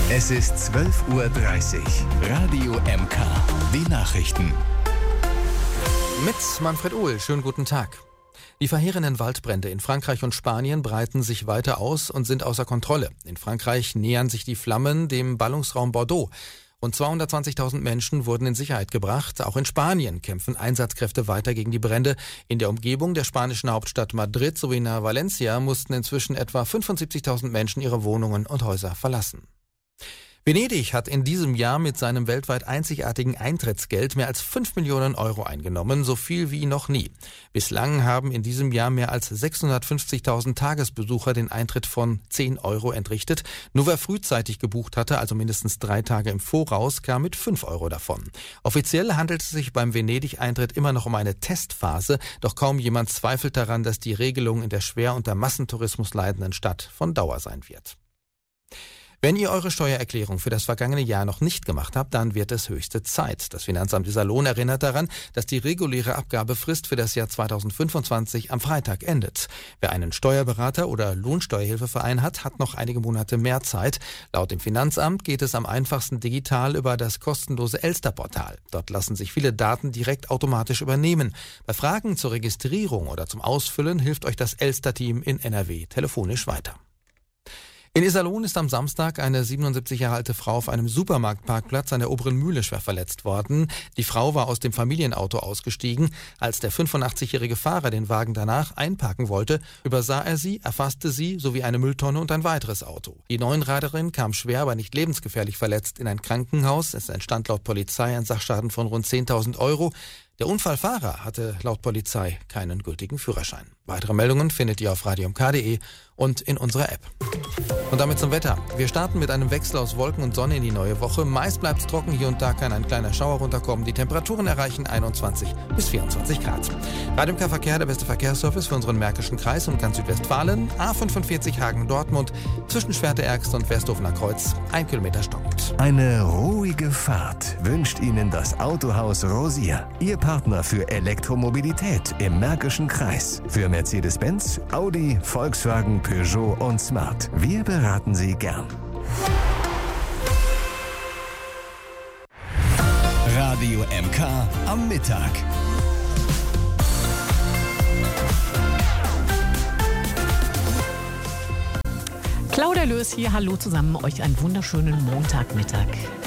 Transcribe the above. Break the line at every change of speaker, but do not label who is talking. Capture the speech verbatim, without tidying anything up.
Es ist zwölf Uhr dreißig. Radio M K. Die Nachrichten.
Mit Manfred Uhl. Schönen guten Tag. Die verheerenden Waldbrände in Frankreich und Spanien breiten sich weiter aus und sind außer Kontrolle. In Frankreich nähern sich die Flammen dem Ballungsraum Bordeaux. Rund zweihundertzwanzigtausend Menschen wurden in Sicherheit gebracht. Auch in Spanien kämpfen Einsatzkräfte weiter gegen die Brände. In der Umgebung der spanischen Hauptstadt Madrid sowie nahe Valencia mussten inzwischen etwa fünfundsiebzigtausend Menschen ihre Wohnungen und Häuser verlassen. Venedig hat in diesem Jahr mit seinem weltweit einzigartigen Eintrittsgeld mehr als fünf Millionen Euro eingenommen, so viel wie noch nie. Bislang haben in diesem Jahr mehr als sechshundertfünfzigtausend Tagesbesucher den Eintritt von zehn Euro entrichtet. Nur wer frühzeitig gebucht hatte, also mindestens drei Tage im Voraus, kam mit fünf Euro davon. Offiziell handelt es sich beim Venedig-Eintritt immer noch um eine Testphase, doch kaum jemand zweifelt daran, dass die Regelung in der schwer unter Massentourismus leidenden Stadt von Dauer sein wird. Wenn ihr eure Steuererklärung für das vergangene Jahr noch nicht gemacht habt, dann wird es höchste Zeit. Das Finanzamt Iserlohn erinnert daran, dass die reguläre Abgabefrist für das Jahr zweitausendfünfundzwanzig am Freitag endet. Wer einen Steuerberater oder Lohnsteuerhilfeverein hat, hat noch einige Monate mehr Zeit. Laut dem Finanzamt geht es am einfachsten digital über das kostenlose Elster-Portal. Dort lassen sich viele Daten direkt automatisch übernehmen. Bei Fragen zur Registrierung oder zum Ausfüllen hilft euch das Elster-Team in N R W telefonisch weiter. In Iserlohn ist am Samstag eine siebenundsiebzig Jahre alte Frau auf einem Supermarktparkplatz an der Oberen Mühle schwer verletzt worden. Die Frau war aus dem Familienauto ausgestiegen. Als der fünfundachtzigjährige Fahrer den Wagen danach einparken wollte, übersah er sie, erfasste sie sowie eine Mülltonne und ein weiteres Auto. Die Neunraderin kam schwer, aber nicht lebensgefährlich verletzt in ein Krankenhaus. Es entstand laut Polizei ein Sachschaden von rund zehntausend Euro. Der Unfallfahrer hatte laut Polizei keinen gültigen Führerschein. Weitere Meldungen findet ihr auf radio m k punkt de und in unserer App. Und damit zum Wetter. Wir starten mit einem Wechsel aus Wolken und Sonne in die neue Woche. Meist bleibt es trocken, hier und da kann ein kleiner Schauer runterkommen. Die Temperaturen erreichen einundzwanzig bis vierundzwanzig Grad. Radio M K Verkehr, der beste Verkehrsservice für unseren Märkischen Kreis und ganz Südwestfalen. A fünfundvierzig Hagen-Dortmund zwischen Schwerte-Ergst und Westhofener Kreuz. Ein Kilometer stockend.
Eine ruhige Fahrt wünscht Ihnen das Autohaus Rosier. Ihr Partner für Elektromobilität im Märkischen Kreis. Für Mercedes-Benz, Audi, Volkswagen, Peugeot und Smart. Wir beraten Sie gern. Radio M K am Mittag.
Claudia Löß hier, hallo zusammen, euch einen wunderschönen Montagmittag.